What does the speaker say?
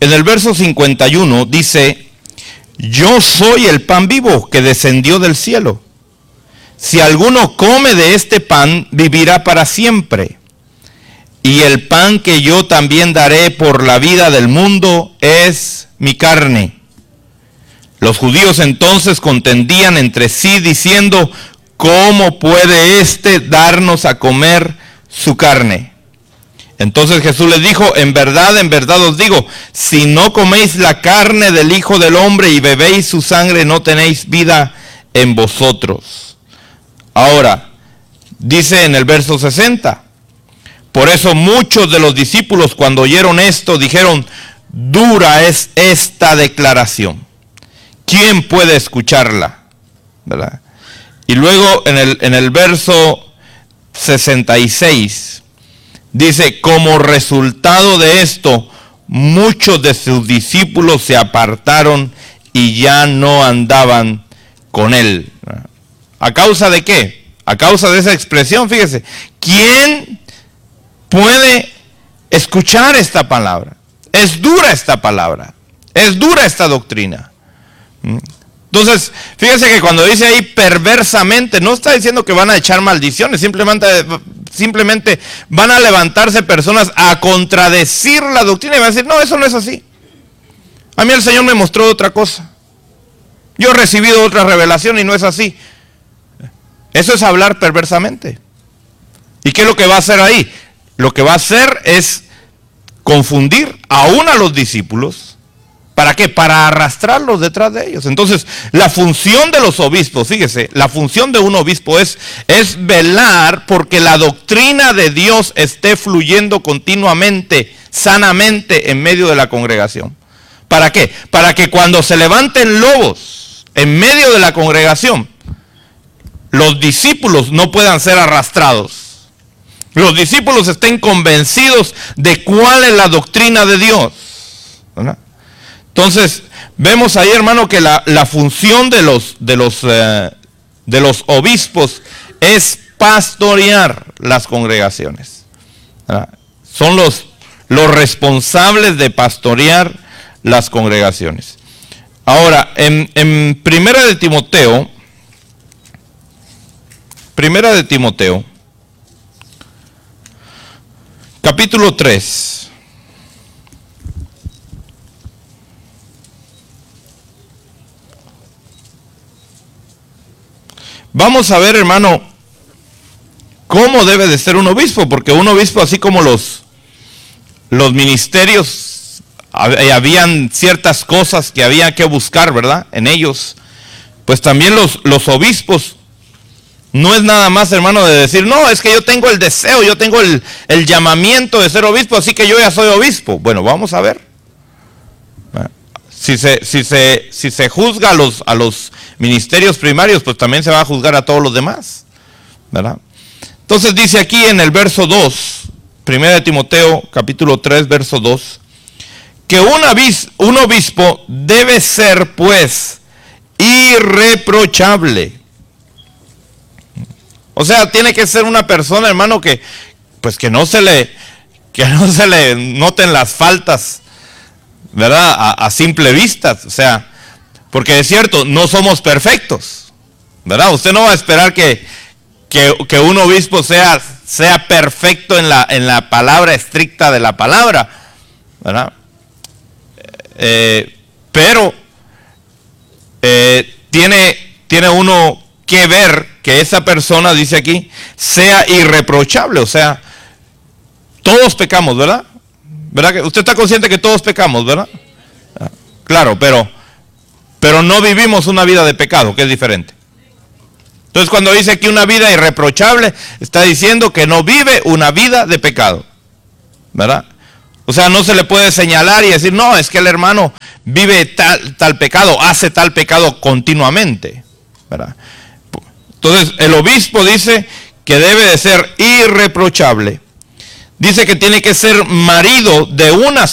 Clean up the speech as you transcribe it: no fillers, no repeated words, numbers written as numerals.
En el verso 51 dice: yo soy el pan vivo que descendió del cielo. Si alguno come de este pan, vivirá para siempre. Y el pan que yo también daré por la vida del mundo es mi carne. Los judíos entonces contendían entre sí diciendo: ¿cómo puede éste darnos a comer su carne? Entonces Jesús les dijo: en verdad os digo, si no coméis la carne del Hijo del Hombre y bebéis su sangre, no tenéis vida en vosotros. Ahora, dice en el verso 60, por eso muchos de los discípulos, cuando oyeron esto, dijeron: dura es esta declaración, ¿quién puede escucharla? ¿Verdad? Y luego en el verso 66 dice: como resultado de esto, muchos de sus discípulos se apartaron y ya no andaban con él. ¿A causa de qué? A causa de esa expresión, fíjese. ¿Quién puede escuchar esta palabra? Es dura esta palabra. Es dura esta doctrina. Entonces, fíjese que cuando dice ahí perversamente, no está diciendo que van a echar maldiciones, simplemente van a levantarse personas a contradecir la doctrina y van a decir: no, eso no es así. A mí el Señor me mostró otra cosa. Yo he recibido otra revelación y no es así. Eso es hablar perversamente. ¿Y qué es lo que va a hacer ahí? Lo que va a hacer es confundir aún a los discípulos. ¿Para qué? Para arrastrarlos detrás de ellos. Entonces, la función de los obispos, fíjese, la función de un obispo es velar porque la doctrina de Dios esté fluyendo continuamente, sanamente en medio de la congregación. ¿Para qué? Para que cuando se levanten lobos en medio de la congregación, los discípulos no puedan ser arrastrados. Los discípulos estén convencidos de cuál es la doctrina de Dios, ¿verdad? Entonces, vemos ahí, hermano, que la función de los obispos es pastorear las congregaciones, ¿verdad? Son los responsables de pastorear las congregaciones. Ahora, en Primera de Timoteo, capítulo 3. Vamos a ver, hermano, cómo debe de ser un obispo, porque un obispo, así como los ministerios, habían ciertas cosas que había que buscar, ¿verdad? En ellos, pues también los obispos, no es nada más, hermano, de decir: no, es que yo tengo el deseo, yo tengo el llamamiento de ser obispo, así que yo ya soy obispo. Bueno, vamos a ver. Si se juzga a los ministerios primarios, pues también se va a juzgar a todos los demás, ¿verdad? Entonces dice aquí en el verso 2, 1 Timoteo capítulo 3, verso 2, que un obispo debe ser, pues, irreprochable. O sea, tiene que ser una persona, hermano, que no se le noten las faltas, ¿verdad? A simple vista. O sea, porque es cierto, no somos perfectos, ¿verdad? Usted no va a esperar que un obispo sea perfecto en la palabra estricta de la palabra, ¿verdad? Pero tiene uno que ver que esa persona, dice aquí, sea irreprochable. O sea, todos pecamos, ¿verdad? ¿Verdad que usted está consciente que todos pecamos, verdad? Claro, pero no vivimos una vida de pecado, que es diferente. Entonces, cuando dice aquí una vida irreprochable, está diciendo que no vive una vida de pecado, ¿verdad? O sea, no se le puede señalar y decir: no, es que el hermano vive tal pecado, hace tal pecado continuamente, ¿verdad? Entonces, el obispo dice que debe de ser irreprochable. Dice que tiene que ser marido de una